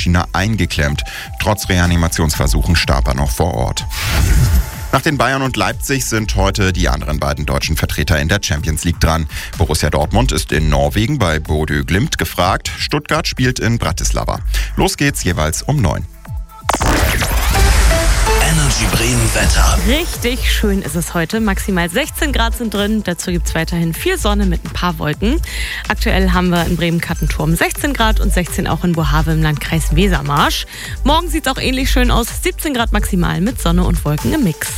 Maschine eingeklemmt. Trotz Reanimationsversuchen starb er noch vor Ort. Nach den Bayern und Leipzig sind heute die anderen beiden deutschen Vertreter in der Champions League dran. Borussia Dortmund ist in Norwegen bei Bodø Glimt gefragt. Stuttgart spielt in Bratislava. Los geht's jeweils um 9. Energy Bremen Wetter. Richtig schön ist es heute. Maximal 16 Grad sind drin. Dazu gibt es weiterhin viel Sonne mit ein paar Wolken. Aktuell haben wir in Bremen-Kattenturm 16 Grad und 16 auch in Bohave im Landkreis Wesermarsch. Morgen sieht es auch ähnlich schön aus. 17 Grad maximal mit Sonne und Wolken im Mix.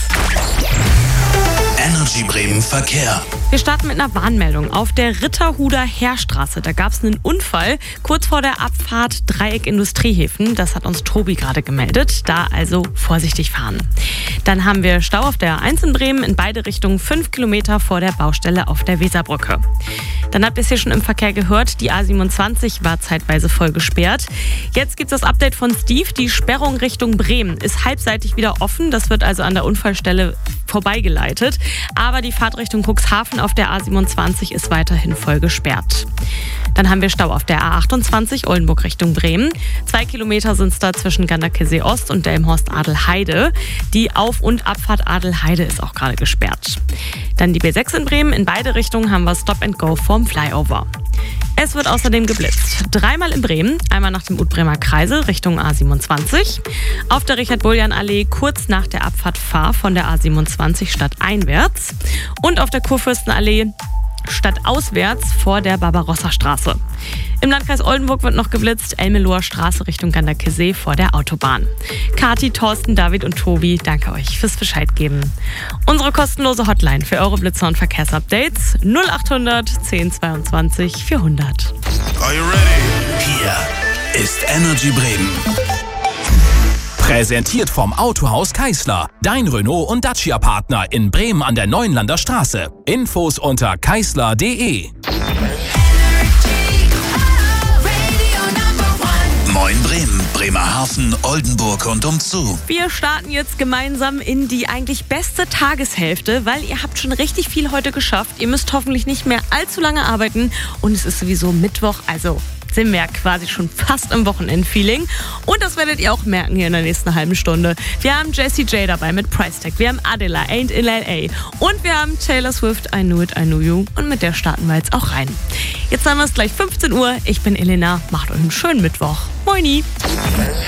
Energy Bremen Verkehr. Wir starten mit einer Warnmeldung auf der Ritterhuder Heerstraße. Da gab es einen Unfall kurz vor der Abfahrt Dreieck Industriehäfen. Das hat uns Tobi gerade gemeldet. Da also vorsichtig fahren. Dann haben wir Stau auf der A1 in Bremen in beide Richtungen 5 Kilometer vor der Baustelle auf der Weserbrücke. Dann habt ihr es hier schon im Verkehr gehört. Die A27 war zeitweise voll gesperrt. Jetzt gibt es das Update von Steve. Die Sperrung Richtung Bremen ist halbseitig wieder offen. Das wird also an der Unfallstelle vorbeigeleitet. Aber die Fahrt Richtung Cuxhaven auf der A27 ist weiterhin voll gesperrt. Dann haben wir Stau auf der A28 Oldenburg Richtung Bremen. 2 Kilometer sind es da zwischen Ganderkesee Ost und Delmhorst-Adelheide. Die Auf- und Abfahrt Adelheide ist auch gerade gesperrt. Dann die B6 in Bremen. In beide Richtungen haben wir Stop and Go vorm Flyover. Es wird außerdem geblitzt. 3-mal in Bremen, einmal nach dem Utbremer Kreisel Richtung A27, auf der Richard-Bullian-Allee kurz nach der Abfahrt Fahr von der A27 stadteinwärts und auf der Kurfürstenallee stadtauswärts vor der Barbarossa-Straße. Im Landkreis Oldenburg wird noch geblitzt, Elmeloher Straße Richtung Ganderkesee vor der Autobahn. Kathi, Thorsten, David und Tobi, danke euch fürs Bescheid geben. Unsere kostenlose Hotline für eure Blitzer und Verkehrsupdates 0800 1022 400. Are you ready? Hier ist Energy Bremen. Präsentiert vom Autohaus Keisler. Dein Renault- und Dacia-Partner in Bremen an der Neuenlander Straße. Infos unter keisler.de. Moin Bremen, Bremerhaven, Oldenburg und umzu. Wir starten jetzt gemeinsam in die eigentlich beste Tageshälfte, weil ihr habt schon richtig viel heute geschafft. Ihr müsst hoffentlich nicht mehr allzu lange arbeiten und es ist sowieso Mittwoch, also sind wir ja quasi schon fast im Wochenendfeeling. Und das werdet ihr auch merken hier in der nächsten halben Stunde. Wir haben Jessie J dabei mit Price Tag. Wir haben Adela, Ain't in L.A. Und wir haben Taylor Swift, I Knew It, I Knew You. Und mit der starten wir jetzt auch rein. Jetzt haben wir es gleich 15 Uhr. Ich bin Elena. Macht euch einen schönen Mittwoch. Moini.